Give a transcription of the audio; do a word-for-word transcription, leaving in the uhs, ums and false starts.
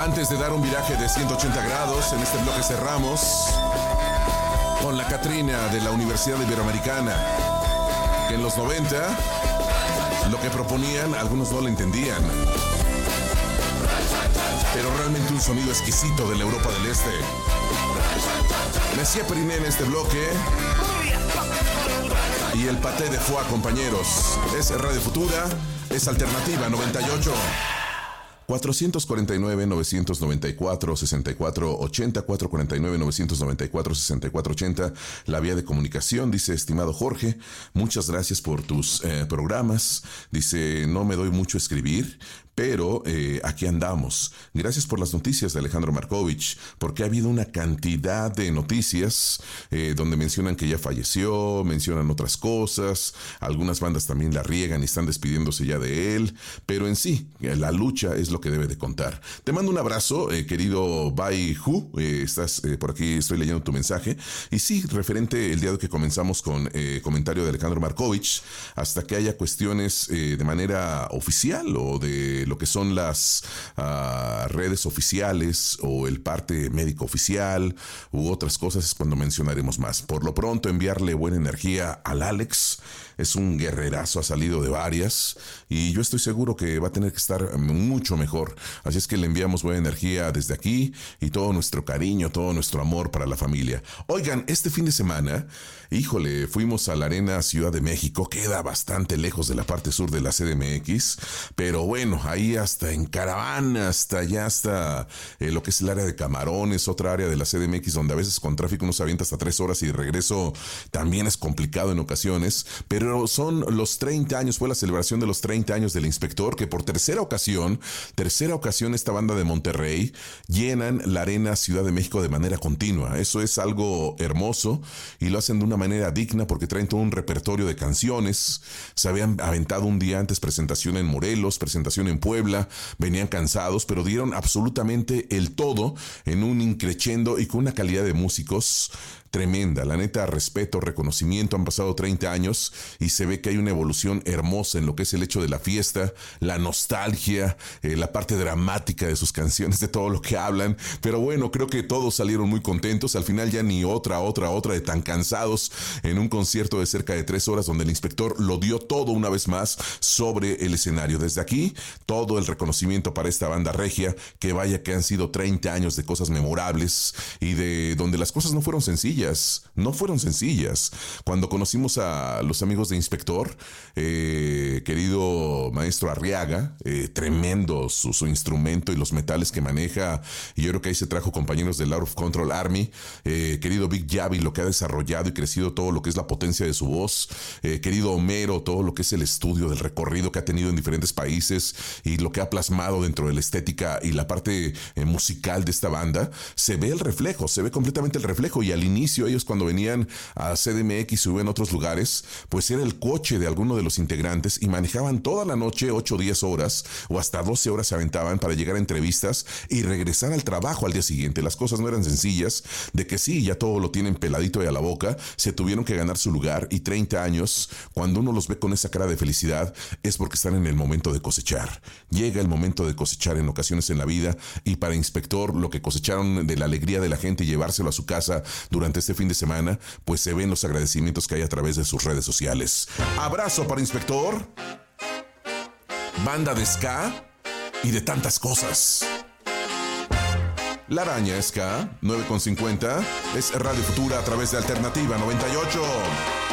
Antes de dar un viraje de ciento ochenta grados, en este bloque cerramos con la Catrina de la Universidad Iberoamericana, que en los noventa lo que proponían algunos no lo entendían, pero realmente un sonido exquisito de la Europa del Este. Messier Periné en este bloque y el paté de foie, compañeros. Es Radio Futura, es Alternativa noventa y ocho. cuatro cuatro nueve, nueve nueve cuatro, seis cuatro ocho cero, cuatro cuatro nueve, nueve nueve cuatro, seis cuatro ocho cero, la vía de comunicación. Dice: estimado Jorge, muchas gracias por tus eh, programas. Dice: no me doy mucho a escribir, pero eh, aquí andamos. Gracias por las noticias de Alejandro Markovich, porque ha habido una cantidad de noticias eh, donde mencionan que ya falleció, mencionan otras cosas, algunas bandas también la riegan y están despidiéndose ya de él, pero en sí, la lucha es lo que debe de contar. Te mando un abrazo, eh, querido Bai Hu, eh, estás eh, por aquí, estoy leyendo tu mensaje, y sí, referente el día de que comenzamos con eh, comentario de Alejandro Markovich, hasta que haya cuestiones eh, de manera oficial o de lo que son las uh, redes oficiales o el parte médico oficial u otras cosas, es cuando mencionaremos más. Por lo pronto, enviarle buena energía al Alex. Es un guerrerazo, ha salido de varias y yo estoy seguro que va a tener que estar mucho mejor. Así es que le enviamos buena energía desde aquí y todo nuestro cariño, todo nuestro amor para la familia. Oigan, este fin de semana, híjole, fuimos a la Arena Ciudad de México. Queda bastante lejos de la parte sur de la C D M X, pero bueno, ahí hasta en caravana, hasta allá, hasta eh, lo que es el área de Camarones, otra área de la C D M X donde a veces con tráfico uno se avienta hasta tres horas y de regreso también es complicado en ocasiones, pero Pero son los treinta años, fue la celebración de los treinta años del Inspector, que por tercera ocasión, tercera ocasión esta banda de Monterrey llenan la Arena Ciudad de México de manera continua. Eso es algo hermoso y lo hacen de una manera digna porque traen todo un repertorio de canciones. Se habían aventado un día antes presentación en Morelos, presentación en Puebla, venían cansados, pero dieron absolutamente el todo en un increchendo y con una calidad de músicos tremenda. La neta, respeto, reconocimiento. Han pasado treinta años y se ve que hay una evolución hermosa en lo que es el hecho de la fiesta, la nostalgia, eh, la parte dramática de sus canciones, de todo lo que hablan. Pero bueno, creo que todos salieron muy contentos. Al final ya ni otra, otra, otra de tan cansados en un concierto de cerca de tres horas donde el Inspector lo dio todo una vez más sobre el escenario. Desde aquí, todo el reconocimiento para esta banda regia, que vaya que han sido treinta años de cosas memorables y de donde las cosas no fueron sencillas. No fueron sencillas. Cuando conocimos a los amigos de Inspector, eh, querido maestro Arriaga, eh, tremendo su, su instrumento y los metales que maneja, y yo creo que ahí se trajo compañeros del Out of Control Army, eh, querido Big Javi, lo que ha desarrollado y crecido todo lo que es la potencia de su voz, eh, querido Homero, todo lo que es el estudio del recorrido que ha tenido en diferentes países y lo que ha plasmado dentro de la estética y la parte eh, musical de esta banda. Se ve el reflejo, se ve completamente el reflejo, y al inicio ellos cuando venían a C D M X o en otros lugares, pues era el coche de alguno de los integrantes y manejaban toda la noche, ocho o diez horas o hasta doce horas se aventaban para llegar a entrevistas y regresar al trabajo al día siguiente. Las cosas no eran sencillas, de que sí, ya todo lo tienen peladito y a la boca, se tuvieron que ganar su lugar, y treinta años, cuando uno los ve con esa cara de felicidad, es porque están en el momento de cosechar. Llega el momento de cosechar en ocasiones en la vida, y para Inspector, lo que cosecharon de la alegría de la gente y llevárselo a su casa durante este fin de semana, pues se ven los agradecimientos que hay a través de sus redes sociales. Abrazo para Inspector, banda de ska y de tantas cosas. La Araña Ska, nueve con cincuenta, es Radio Futura a través de Alternativa noventa y ocho.